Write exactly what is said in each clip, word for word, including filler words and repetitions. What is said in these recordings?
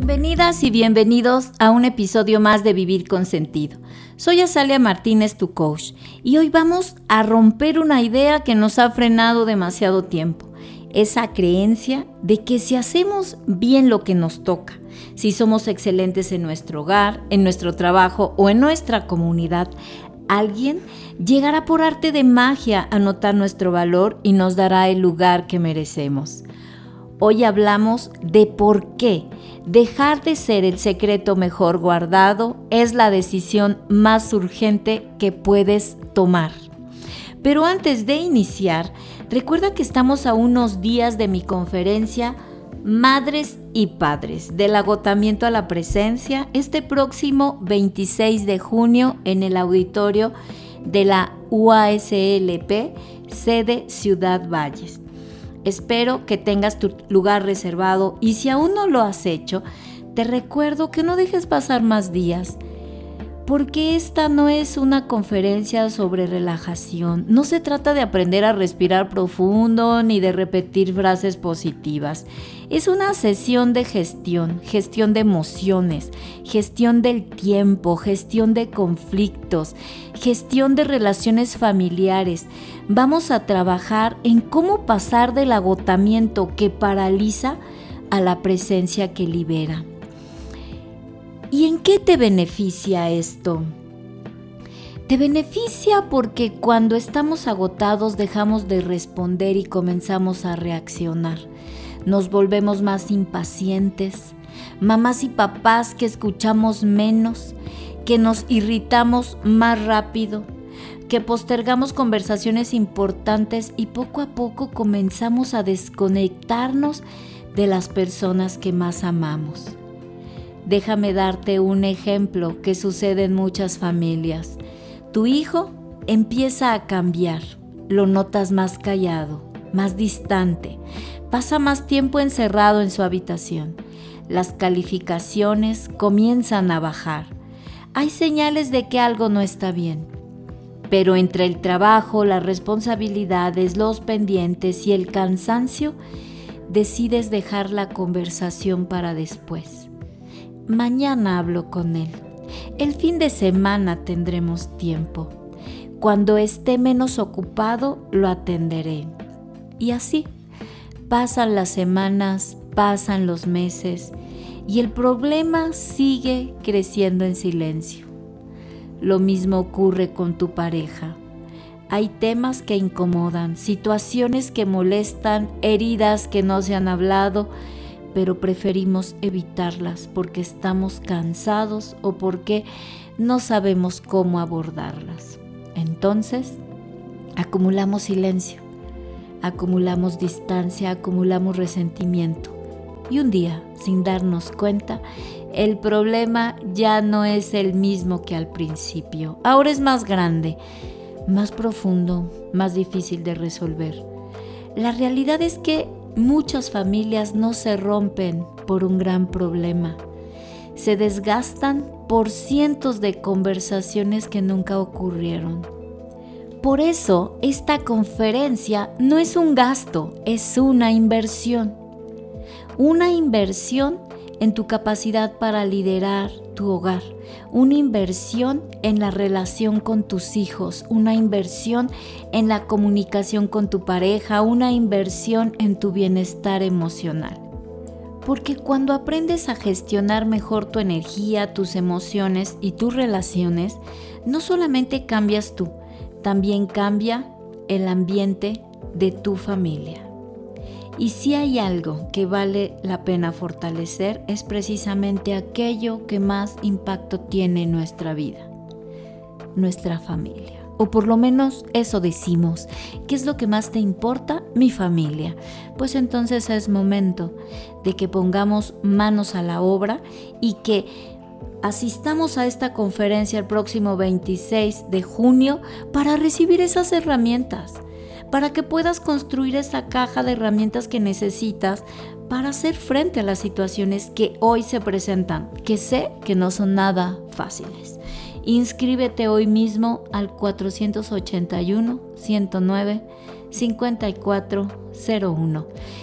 Bienvenidas y bienvenidos a un episodio más de Vivir con Sentido. Soy Azalia Martínez, tu coach, y hoy vamos a romper una idea que nos ha frenado demasiado tiempo. Esa creencia de que si hacemos bien lo que nos toca, si somos excelentes en nuestro hogar, en nuestro trabajo o en nuestra comunidad, alguien llegará por arte de magia a notar nuestro valor y nos dará el lugar que merecemos. Hoy hablamos de por qué dejar de ser el secreto mejor guardado es la decisión más urgente que puedes tomar. Pero antes de iniciar, recuerda que estamos a unos días de mi conferencia Madres y Padres, del agotamiento a la presencia, este próximo veintiséis de junio en el auditorio de la U A S L P, sede Ciudad Valles. Espero que tengas tu lugar reservado y si aún no lo has hecho, te recuerdo que no dejes pasar más días, porque esta no es una conferencia sobre relajación. No se trata de aprender a respirar profundo ni de repetir frases positivas. Es una sesión de gestión, gestión de emociones, gestión del tiempo, gestión de conflictos, gestión de relaciones familiares. Vamos a trabajar en cómo pasar del agotamiento que paraliza a la presencia que libera. ¿Y en qué te beneficia esto? Te beneficia porque cuando estamos agotados dejamos de responder y comenzamos a reaccionar. Nos volvemos más impacientes, mamás y papás que escuchamos menos, que nos irritamos más rápido, que postergamos conversaciones importantes y poco a poco comenzamos a desconectarnos de las personas que más amamos. Déjame darte un ejemplo que sucede en muchas familias. Tu hijo empieza a cambiar, lo notas más callado, más distante, pasa más tiempo encerrado en su habitación. Las calificaciones comienzan a bajar. Hay señales de que algo no está bien. Pero entre el trabajo, las responsabilidades, los pendientes y el cansancio, decides dejar la conversación para después. Mañana hablo con él. El fin de semana tendremos tiempo. Cuando esté menos ocupado, lo atenderé. Y así, pasan las semanas, pasan los meses, y el problema sigue creciendo en silencio. Lo mismo ocurre con tu pareja. Hay temas que incomodan, situaciones que molestan, heridas que no se han hablado, pero preferimos evitarlas porque estamos cansados o porque no sabemos cómo abordarlas. Entonces, acumulamos silencio, acumulamos distancia, acumulamos resentimiento. Y un día, sin darnos cuenta, el problema ya no es el mismo que al principio. Ahora es más grande, más profundo, más difícil de resolver. La realidad es que muchas familias no se rompen por un gran problema. Se desgastan por cientos de conversaciones que nunca ocurrieron. Por eso, esta conferencia no es un gasto, es una inversión. Una inversión en tu capacidad para liderar tu hogar, una inversión en la relación con tus hijos, una inversión en la comunicación con tu pareja, una inversión en tu bienestar emocional. Porque cuando aprendes a gestionar mejor tu energía, tus emociones y tus relaciones, no solamente cambias tú, también cambia el ambiente de tu familia. Y si hay algo que vale la pena fortalecer, es precisamente aquello que más impacto tiene en nuestra vida, nuestra familia. O por lo menos eso decimos. ¿Qué es lo que más te importa? Mi familia. Pues entonces es momento de que pongamos manos a la obra y que asistamos a esta conferencia el próximo veintiséis de junio para recibir esas herramientas, para que puedas construir esa caja de herramientas que necesitas para hacer frente a las situaciones que hoy se presentan, que sé que no son nada fáciles. Inscríbete hoy mismo al cuatro ocho uno, uno cero nueve, cinco cuatro cero uno.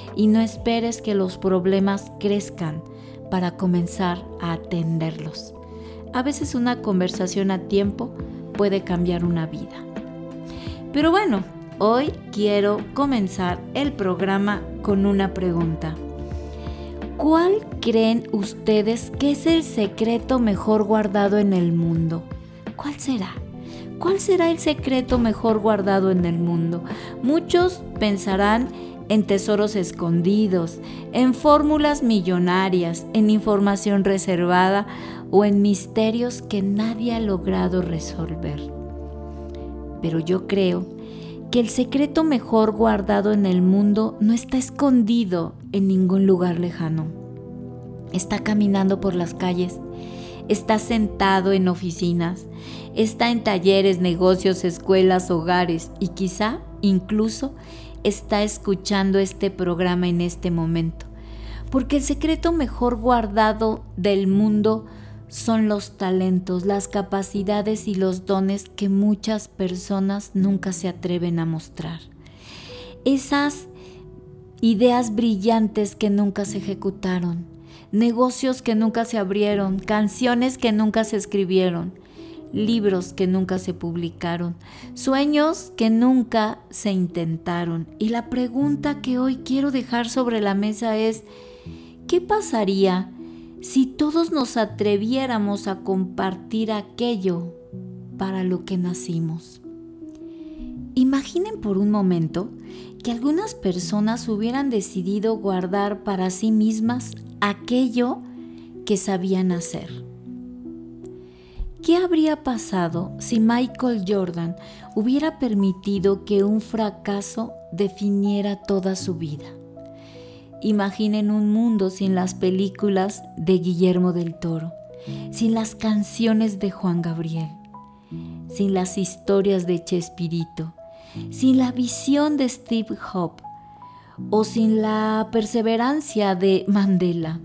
y no esperes que los problemas crezcan para comenzar a atenderlos. A veces una conversación a tiempo puede cambiar una vida. Pero bueno, hoy quiero comenzar el programa con una pregunta. ¿Cuál creen ustedes que es el secreto mejor guardado en el mundo? ¿Cuál será? ¿Cuál será el secreto mejor guardado en el mundo? Muchos pensarán en tesoros escondidos, en fórmulas millonarias, en información reservada o en misterios que nadie ha logrado resolver. Pero yo creo que el secreto mejor guardado en el mundo no está escondido en ningún lugar lejano. Está caminando por las calles, está sentado en oficinas, está en talleres, negocios, escuelas, hogares y quizá incluso está escuchando este programa en este momento. Porque el secreto mejor guardado del mundo son los talentos, las capacidades y los dones que muchas personas nunca se atreven a mostrar. Esas ideas brillantes que nunca se ejecutaron, negocios que nunca se abrieron, canciones que nunca se escribieron, libros que nunca se publicaron, sueños que nunca se intentaron. Y la pregunta que hoy quiero dejar sobre la mesa es: ¿qué pasaría si todos nos atreviéramos a compartir aquello para lo que nacimos? Imaginen por un momento que algunas personas hubieran decidido guardar para sí mismas aquello que sabían hacer. ¿Qué habría pasado si Michael Jordan hubiera permitido que un fracaso definiera toda su vida? Imaginen un mundo sin las películas de Guillermo del Toro, sin las canciones de Juan Gabriel, sin las historias de Chespirito, sin la visión de Steve Jobs o sin la perseverancia de Mandela.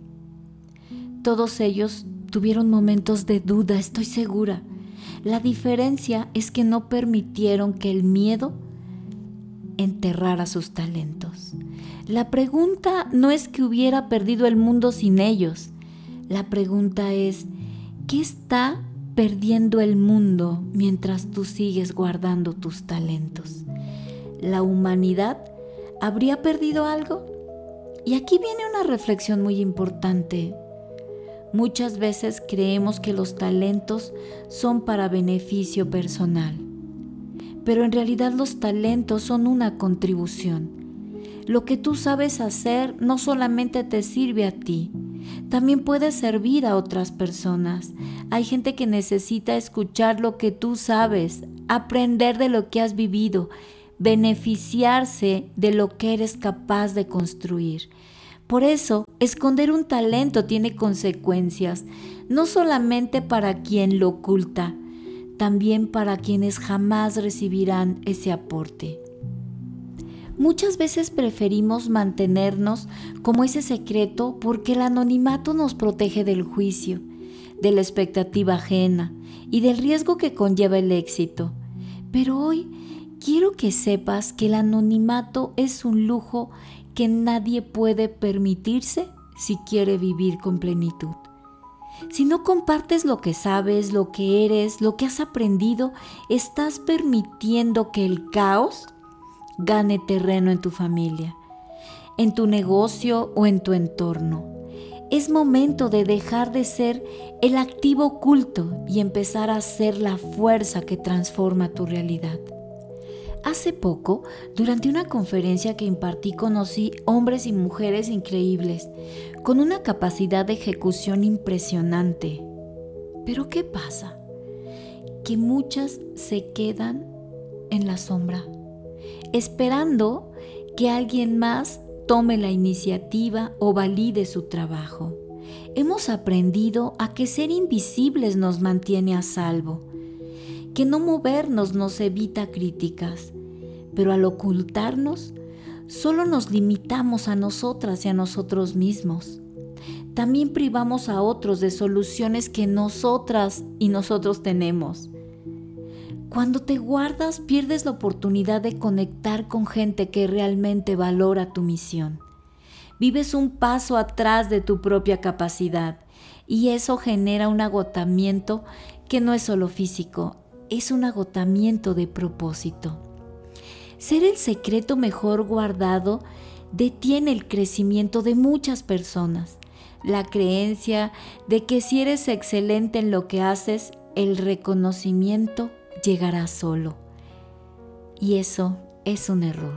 Todos ellos tuvieron momentos de duda, estoy segura. La diferencia es que no permitieron que el miedo enterrara sus talentos. La pregunta no es que hubiera perdido el mundo sin ellos. La pregunta es: ¿qué está perdiendo el mundo mientras tú sigues guardando tus talentos? ¿La humanidad habría perdido algo? Y aquí viene una reflexión muy importante. Muchas veces creemos que los talentos son para beneficio personal, pero en realidad los talentos son una contribución. Lo que tú sabes hacer no solamente te sirve a ti, también puede servir a otras personas. Hay gente que necesita escuchar lo que tú sabes, aprender de lo que has vivido, beneficiarse de lo que eres capaz de construir. Por eso, esconder un talento tiene consecuencias, no solamente para quien lo oculta, también para quienes jamás recibirán ese aporte. Muchas veces preferimos mantenernos como ese secreto porque el anonimato nos protege del juicio, de la expectativa ajena y del riesgo que conlleva el éxito. Pero hoy quiero que sepas que el anonimato es un lujo que nadie puede permitirse si quiere vivir con plenitud. Si no compartes lo que sabes, lo que eres, lo que has aprendido, estás permitiendo que el caos gane terreno en tu familia, en tu negocio o en tu entorno. Es momento de dejar de ser el activo oculto y empezar a ser la fuerza que transforma tu realidad. Hace poco, durante una conferencia que impartí, conocí hombres y mujeres increíbles, con una capacidad de ejecución impresionante. Pero ¿qué pasa? Que muchas se quedan en la sombra, esperando que alguien más tome la iniciativa o valide su trabajo. Hemos aprendido a que ser invisibles nos mantiene a salvo, que no movernos nos evita críticas, pero al ocultarnos, solo nos limitamos a nosotras y a nosotros mismos. También privamos a otros de soluciones que nosotras y nosotros tenemos. Cuando te guardas, pierdes la oportunidad de conectar con gente que realmente valora tu misión. Vives un paso atrás de tu propia capacidad y eso genera un agotamiento que no es solo físico, es un agotamiento de propósito. Ser el secreto mejor guardado detiene el crecimiento de muchas personas. La creencia de que si eres excelente en lo que haces, el reconocimiento llegará solo. Y eso es un error.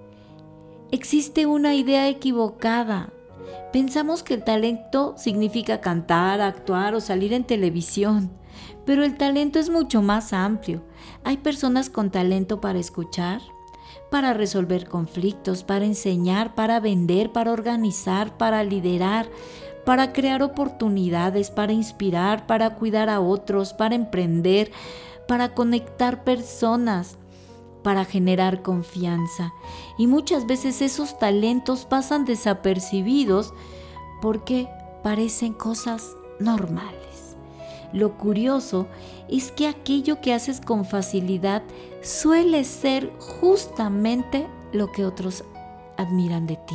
Existe una idea equivocada. Pensamos que el talento significa cantar, actuar o salir en televisión, pero el talento es mucho más amplio. Hay personas con talento para escuchar, para resolver conflictos, para enseñar, para vender, para organizar, para liderar, para crear oportunidades, para inspirar, para cuidar a otros, para emprender, para conectar personas, para generar confianza. Y muchas veces esos talentos pasan desapercibidos porque parecen cosas normales. Lo curioso es que aquello que haces con facilidad suele ser justamente lo que otros admiran de ti.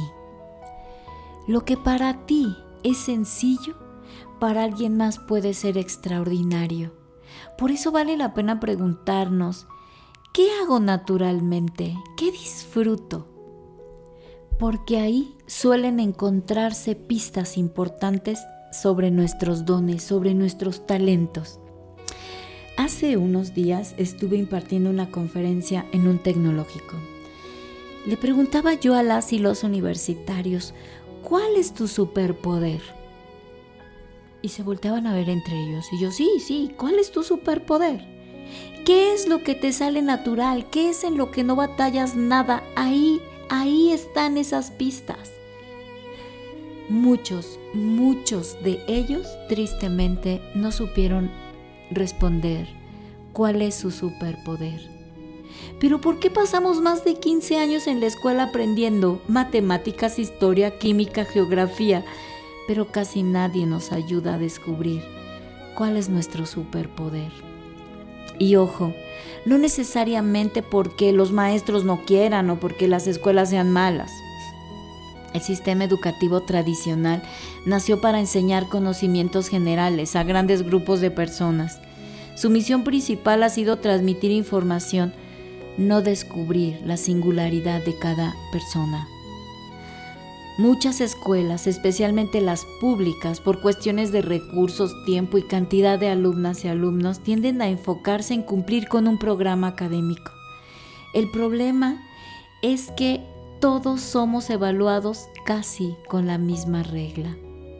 Lo que para ti es sencillo, para alguien más puede ser extraordinario. Por eso vale la pena preguntarnos, ¿qué hago naturalmente? ¿Qué disfruto? Porque ahí suelen encontrarse pistas importantes sobre nuestros dones, sobre nuestros talentos. Hace unos días estuve impartiendo una conferencia en un tecnológico. Le preguntaba yo a las y los universitarios, ¿cuál es tu superpoder? Y se volteaban a ver entre ellos. Y yo, sí, sí, ¿cuál es tu superpoder? ¿Qué es lo que te sale natural? ¿Qué es en lo que no batallas nada? Ahí, ahí están esas pistas. Muchos, muchos de ellos tristemente no supieron responder cuál es su superpoder. Pero ¿por qué pasamos más de quince años en la escuela aprendiendo matemáticas, historia, química, geografía? Pero casi nadie nos ayuda a descubrir cuál es nuestro superpoder. Y ojo, no necesariamente porque los maestros no quieran o porque las escuelas sean malas. El sistema educativo tradicional nació para enseñar conocimientos generales a grandes grupos de personas. Su misión principal ha sido transmitir información, no descubrir la singularidad de cada persona. Muchas escuelas, especialmente las públicas, por cuestiones de recursos, tiempo y cantidad de alumnas y alumnos, tienden a enfocarse en cumplir con un programa académico. El problema es que todos somos evaluados casi con la misma regla.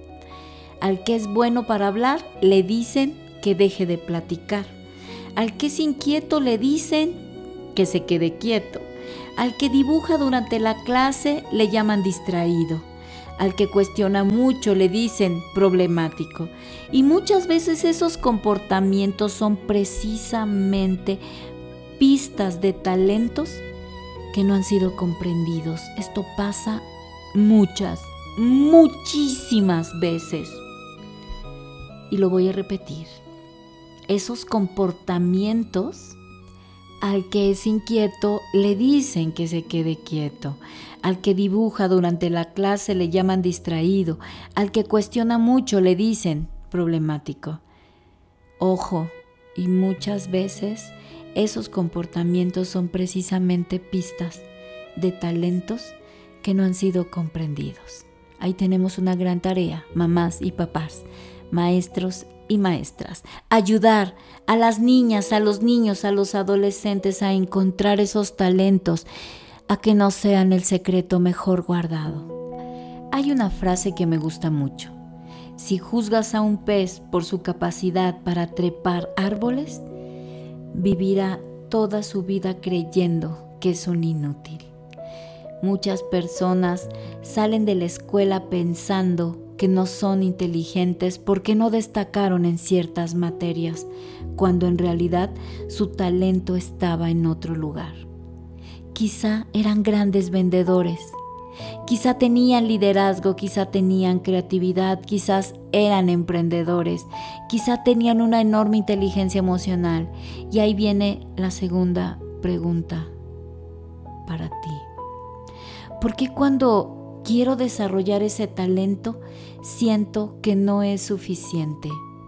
Al que es bueno para hablar, le dicen que deje de platicar. Al que es inquieto, le dicen que se quede quieto. Al que dibuja durante la clase, le llaman distraído. Al que cuestiona mucho, le dicen problemático. Y muchas veces esos comportamientos son precisamente pistas de talentos que no han sido comprendidos. Esto pasa muchas, muchísimas veces. Y lo voy a repetir. Esos comportamientos, al que es inquieto, le dicen que se quede quieto. Al que dibuja durante la clase, le llaman distraído. Al que cuestiona mucho, le dicen problemático. Ojo, y muchas veces esos comportamientos son precisamente pistas de talentos que no han sido comprendidos. Ahí tenemos una gran tarea, mamás y papás, maestros y maestras. Ayudar a las niñas, a los niños, a los adolescentes a encontrar esos talentos, a que no sean el secreto mejor guardado. Hay una frase que me gusta mucho. Si juzgas a un pez por su capacidad para trepar árboles, vivirá toda su vida creyendo que es un inútil. Muchas personas salen de la escuela pensando que no son inteligentes porque no destacaron en ciertas materias, cuando en realidad su talento estaba en otro lugar. Quizá eran grandes vendedores, Quizá tenían liderazgo, quizá tenían creatividad, quizás eran emprendedores, quizá tenían una enorme inteligencia emocional. Y ahí viene la segunda pregunta para ti. ¿Por qué cuando quiero desarrollar ese talento siento que no es suficiente?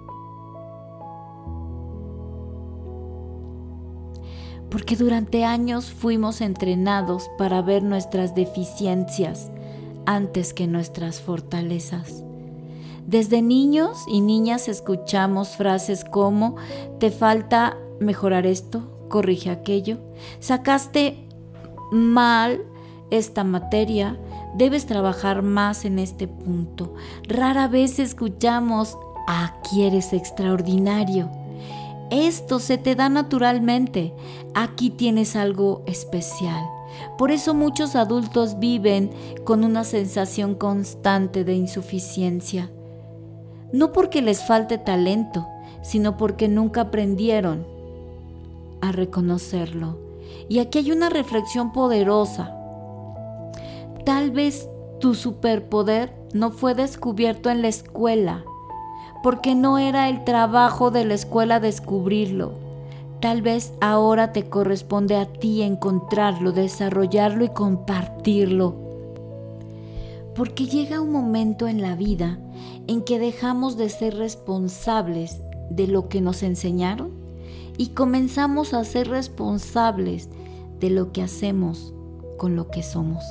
Porque durante años fuimos entrenados para ver nuestras deficiencias antes que nuestras fortalezas. Desde niños y niñas escuchamos frases como: te falta mejorar esto, corrige aquello, sacaste mal esta materia, debes trabajar más en este punto. Rara vez escuchamos: aquí eres extraordinario. Esto se te da naturalmente. Aquí tienes algo especial. Por eso muchos adultos viven con una sensación constante de insuficiencia. No porque les falte talento, sino porque nunca aprendieron a reconocerlo. Y aquí hay una reflexión poderosa. Tal vez tu superpoder no fue descubierto en la escuela, porque no era el trabajo de la escuela descubrirlo. Tal vez ahora te corresponde a ti encontrarlo, desarrollarlo y compartirlo. Porque llega un momento en la vida en que dejamos de ser responsables de lo que nos enseñaron y comenzamos a ser responsables de lo que hacemos con lo que somos.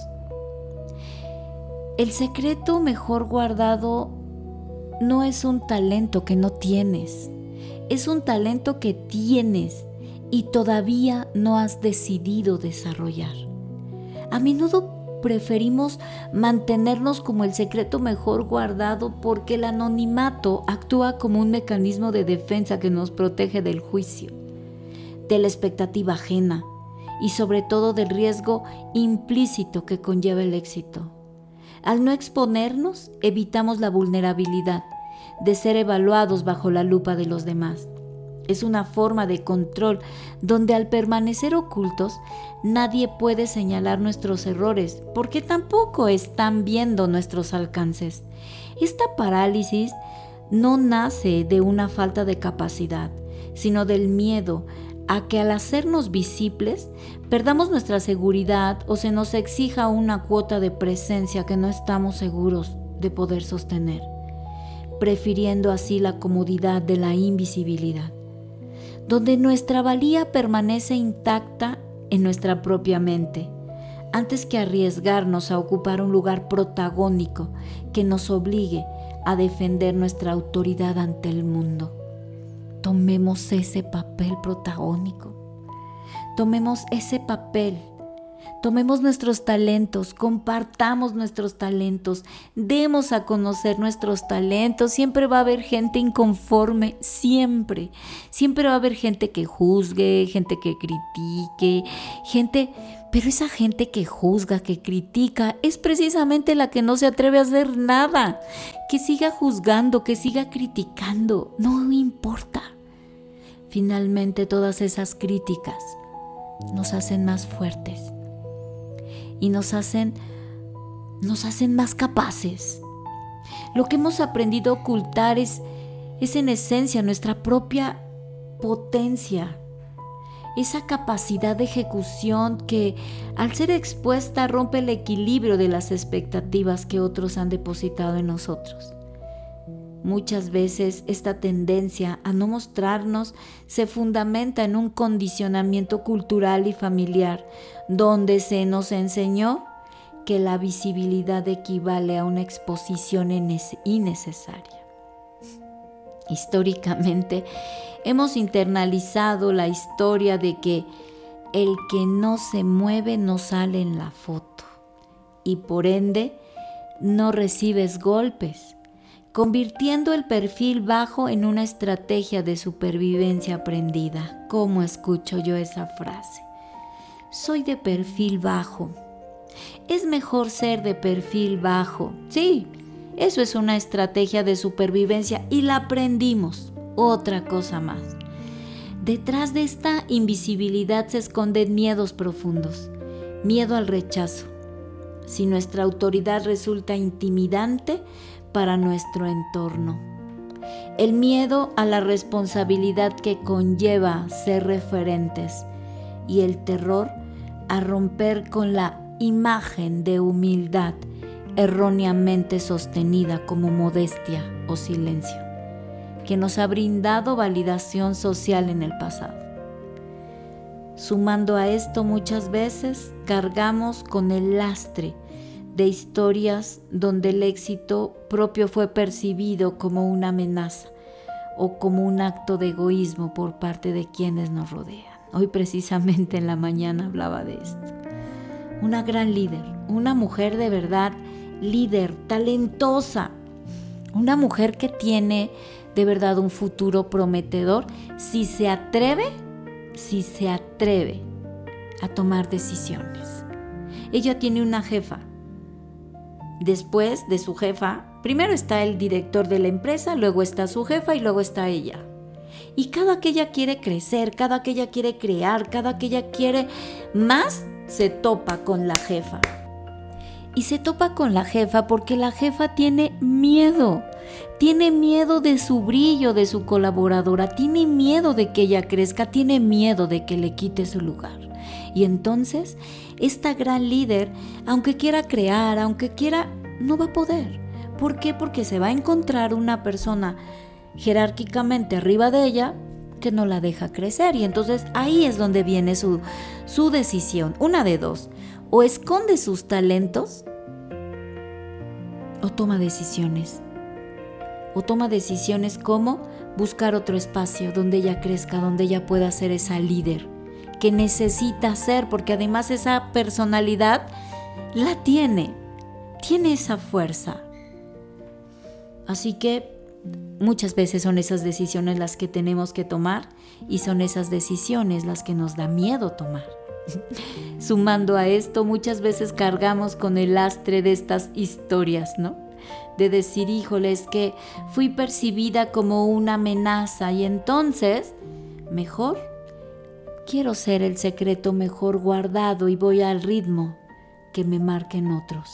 El secreto mejor guardado no es un talento que no tienes, es un talento que tienes y todavía no has decidido desarrollar. A menudo preferimos mantenernos como el secreto mejor guardado porque el anonimato actúa como un mecanismo de defensa que nos protege del juicio, de la expectativa ajena y sobre todo del riesgo implícito que conlleva el éxito. Al no exponernos, evitamos la vulnerabilidad de ser evaluados bajo la lupa de los demás. Es una forma de control donde al permanecer ocultos, nadie puede señalar nuestros errores porque tampoco están viendo nuestros alcances. Esta parálisis no nace de una falta de capacidad, sino del miedo a que al hacernos visibles perdamos nuestra seguridad o se nos exija una cuota de presencia que no estamos seguros de poder sostener, prefiriendo así la comodidad de la invisibilidad, donde nuestra valía permanece intacta en nuestra propia mente, antes que arriesgarnos a ocupar un lugar protagónico que nos obligue a defender nuestra autoridad ante el mundo. Tomemos ese papel protagónico, tomemos ese papel, tomemos nuestros talentos, compartamos nuestros talentos, demos a conocer nuestros talentos. Siempre va a haber gente inconforme, siempre, siempre va a haber gente que juzgue, gente que critique, gente, pero esa gente que juzga, que critica, es precisamente la que no se atreve a hacer nada, que siga juzgando, que siga criticando, no importa. Finalmente todas esas críticas nos hacen más fuertes y nos hacen, nos hacen más capaces. Lo que hemos aprendido a ocultar es, es en esencia nuestra propia potencia, esa capacidad de ejecución que al ser expuesta rompe el equilibrio de las expectativas que otros han depositado en nosotros. Muchas veces esta tendencia a no mostrarnos se fundamenta en un condicionamiento cultural y familiar, donde se nos enseñó que la visibilidad equivale a una exposición innecesaria. Históricamente, hemos internalizado la historia de que el que no se mueve no sale en la foto y por ende no recibes golpes, convirtiendo el perfil bajo en una estrategia de supervivencia aprendida. ¿Cómo escucho yo esa frase? Soy de perfil bajo. Es mejor ser de perfil bajo. Sí, eso es una estrategia de supervivencia y la aprendimos. Otra cosa más. Detrás de esta invisibilidad se esconden miedos profundos. Miedo al rechazo, si nuestra autoridad resulta intimidante para nuestro entorno. El miedo a la responsabilidad que conlleva ser referentes y el terror a romper con la imagen de humildad erróneamente sostenida como modestia o silencio, que nos ha brindado validación social en el pasado. Sumando a esto, muchas veces cargamos con el lastre de historias donde el éxito propio fue percibido como una amenaza o como un acto de egoísmo por parte de quienes nos rodean. Hoy precisamente en la mañana hablaba de esto. Una gran líder, una mujer de verdad líder, talentosa, una mujer que tiene de verdad un futuro prometedor si se atreve, si se atreve a tomar decisiones. Ella tiene una jefa. Después de su jefa, primero está el director de la empresa, luego está su jefa y luego está ella. Y cada que ella quiere crecer, cada que ella quiere crear, cada que ella quiere más, se topa con la jefa. Y se topa con la jefa porque la jefa tiene miedo. Tiene miedo de su brillo, de su colaboradora. Tiene miedo de que ella crezca. Tiene miedo de que le quite su lugar. Y entonces, esta gran líder, aunque quiera crear, aunque quiera, no va a poder. ¿Por qué? Porque se va a encontrar una persona jerárquicamente arriba de ella que no la deja crecer. Y entonces ahí es donde viene su, su decisión. Una de dos. O esconde sus talentos o toma decisiones. O toma decisiones como buscar otro espacio donde ella crezca, donde ella pueda ser esa líder que necesita ser, porque además esa personalidad la tiene, tiene esa fuerza. Así que muchas veces son esas decisiones las que tenemos que tomar y son esas decisiones las que nos da miedo tomar. Sumando a esto, muchas veces cargamos con el lastre de estas historias, ¿no? De decir, híjole, es que fui percibida como una amenaza y entonces, mejor, quiero ser el secreto mejor guardado y voy al ritmo que me marquen otros.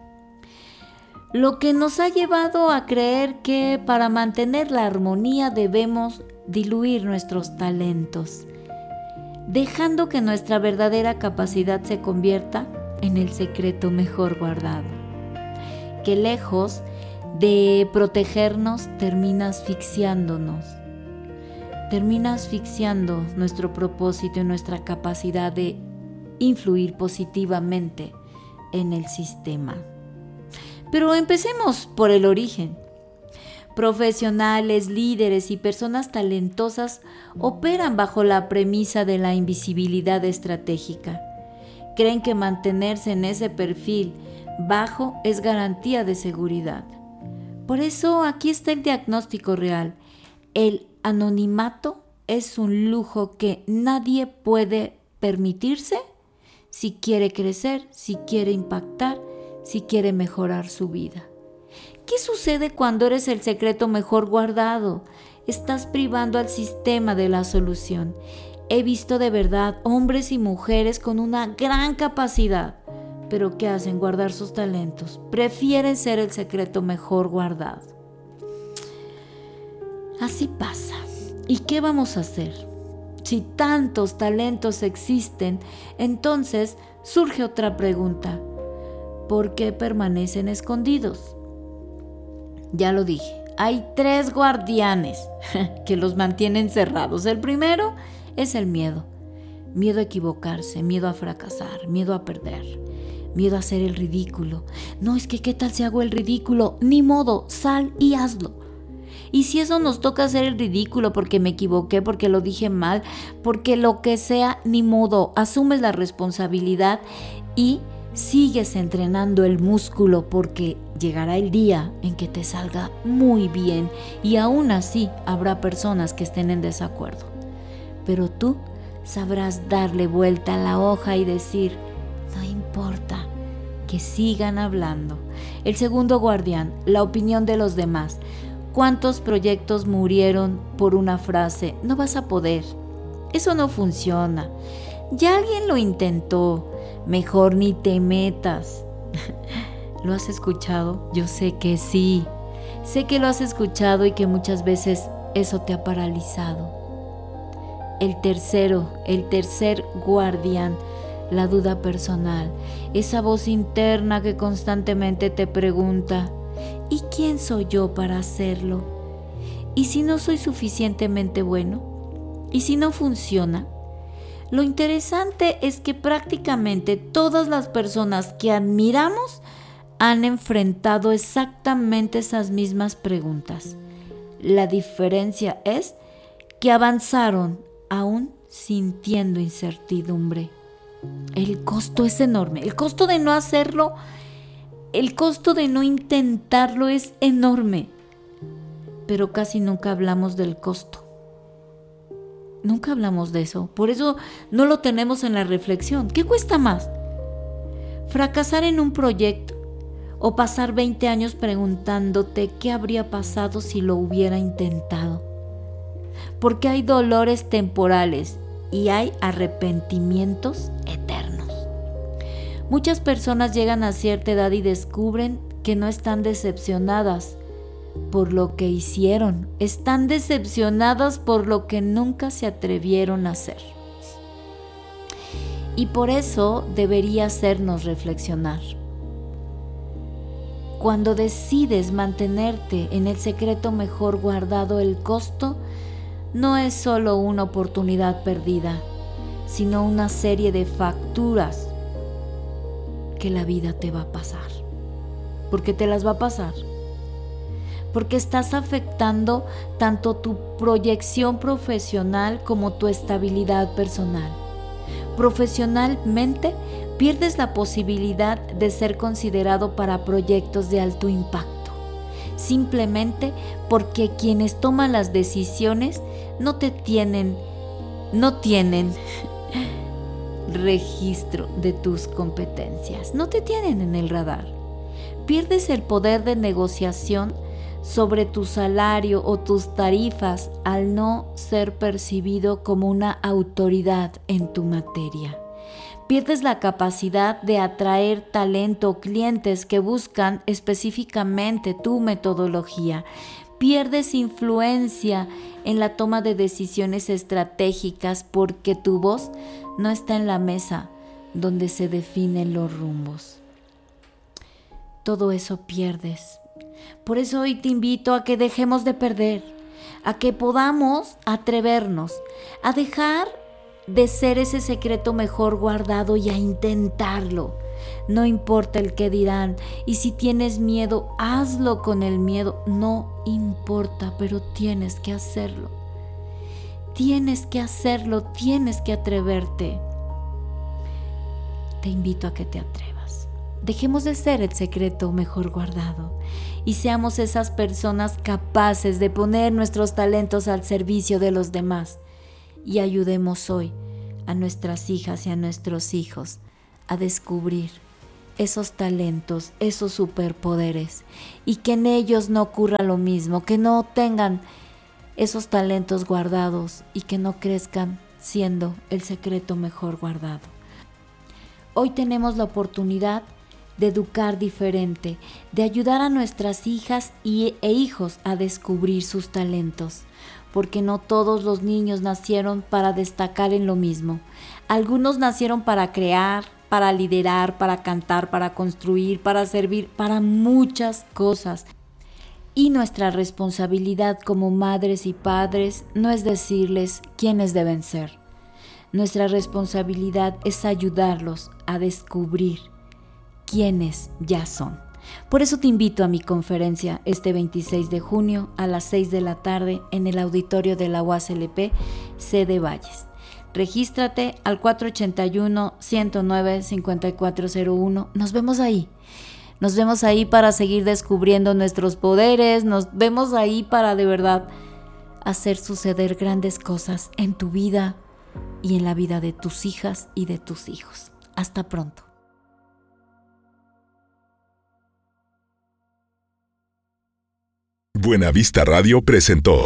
Lo que nos ha llevado a creer que para mantener la armonía debemos diluir nuestros talentos, dejando que nuestra verdadera capacidad se convierta en el secreto mejor guardado, que lejos de protegernos termina asfixiándonos, termina asfixiando nuestro propósito y nuestra capacidad de influir positivamente en el sistema. Pero empecemos por el origen. Profesionales, líderes y personas talentosas operan bajo la premisa de la invisibilidad estratégica. Creen que mantenerse en ese perfil bajo es garantía de seguridad. Por eso aquí está el diagnóstico real. El anonimato es un lujo que nadie puede permitirse si quiere crecer, si quiere impactar, si quiere mejorar su vida. ¿Qué sucede cuando eres el secreto mejor guardado? Estás privando al sistema de la solución. He visto de verdad hombres y mujeres con una gran capacidad, pero ¿qué hacen? Guardar sus talentos. Prefieren ser el secreto mejor guardado. Así pasa. ¿Y qué vamos a hacer? Si tantos talentos existen, entonces surge otra pregunta. ¿Por qué permanecen escondidos? Ya lo dije, hay tres guardianes que los mantienen cerrados. El primero es el miedo. Miedo a equivocarse, miedo a fracasar, miedo a perder, miedo a hacer el ridículo. No, es que ¿qué tal si hago el ridículo? Ni modo, sal y hazlo. Y si eso nos toca hacer el ridículo porque me equivoqué, porque lo dije mal, porque lo que sea, ni modo, asumes la responsabilidad y sigues entrenando el músculo porque llegará el día en que te salga muy bien y aún así habrá personas que estén en desacuerdo. Pero tú sabrás darle vuelta a la hoja y decir, no importa, que sigan hablando. El segundo guardián, la opinión de los demás. ¿Cuántos proyectos murieron por una frase? No vas a poder. Eso no funciona. Ya alguien lo intentó. Mejor ni te metas. ¿Lo has escuchado? Yo sé que sí. Sé que lo has escuchado y que muchas veces eso te ha paralizado. El tercero, el tercer guardián, la duda personal, esa voz interna que constantemente te pregunta, ¿y quién soy yo para hacerlo? ¿Y si no soy suficientemente bueno? ¿Y si no funciona? Lo interesante es que prácticamente todas las personas que admiramos han enfrentado exactamente esas mismas preguntas. La diferencia es que avanzaron aún sintiendo incertidumbre. El costo es enorme. El costo de no hacerlo, el costo de no intentarlo es enorme. Pero casi nunca hablamos del costo. Nunca hablamos de eso. Por eso no lo tenemos en la reflexión. ¿Qué cuesta más? Fracasar en un proyecto o pasar veinte años preguntándote qué habría pasado si lo hubiera intentado. Porque hay dolores temporales y hay arrepentimientos eternos. Muchas personas llegan a cierta edad y descubren que no están decepcionadas por lo que hicieron, están decepcionadas por lo que nunca se atrevieron a hacer. Y por eso debería hacernos reflexionar. Cuando decides mantenerte en el secreto mejor guardado, el costo no es solo una oportunidad perdida, sino una serie de facturas que la vida te va a pasar. Porque te las va a pasar. Porque estás afectando tanto tu proyección profesional como tu estabilidad personal. Profesionalmente, pierdes la posibilidad de ser considerado para proyectos de alto impacto, simplemente porque quienes toman las decisiones no te tienen, no tienen registro de tus competencias, no te tienen en el radar. Pierdes el poder de negociación sobre tu salario o tus tarifas al no ser percibido como una autoridad en tu materia. Pierdes la capacidad de atraer talento o clientes que buscan específicamente tu metodología. Pierdes influencia en la toma de decisiones estratégicas porque tu voz no está en la mesa donde se definen los rumbos. Todo eso pierdes. Por eso hoy te invito a que dejemos de perder, a que podamos atrevernos a dejar de ser ese secreto mejor guardado y a intentarlo. No importa el qué dirán, y si tienes miedo, hazlo con el miedo. No importa, pero tienes que hacerlo. Tienes que hacerlo, tienes que atreverte. Te invito a que te atrevas. Dejemos de ser el secreto mejor guardado y seamos esas personas capaces de poner nuestros talentos al servicio de los demás. Y ayudemos hoy a nuestras hijas y a nuestros hijos a descubrir esos talentos, esos superpoderes, y que en ellos no ocurra lo mismo, que no tengan esos talentos guardados y que no crezcan siendo el secreto mejor guardado. Hoy tenemos la oportunidad de educar diferente, de ayudar a nuestras hijas y, e hijos a descubrir sus talentos. Porque no todos los niños nacieron para destacar en lo mismo. Algunos nacieron para crear, para liderar, para cantar, para construir, para servir, para muchas cosas. Y nuestra responsabilidad como madres y padres no es decirles quiénes deben ser. Nuestra responsabilidad es ayudarlos a descubrir quiénes ya son. Por eso te invito a mi conferencia este veintiséis de junio a las seis de la tarde en el auditorio de la U A S L P, sede Valles. Regístrate al cuatro ocho uno, uno cero nueve, cinco cuatro cero uno. Nos vemos ahí. Nos vemos ahí para seguir descubriendo nuestros poderes. Nos vemos ahí para de verdad hacer suceder grandes cosas en tu vida y en la vida de tus hijas y de tus hijos. Hasta pronto. Buenavista Radio presentó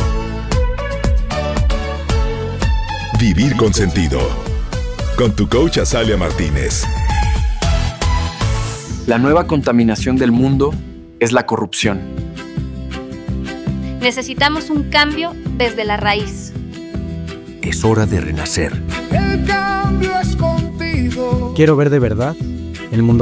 Vivir con Sentido, con tu coach Azalia Martínez. La nueva contaminación del mundo es la corrupción. Necesitamos un cambio desde la raíz. Es hora de renacer. El cambio es contigo. Quiero ver de verdad el mundo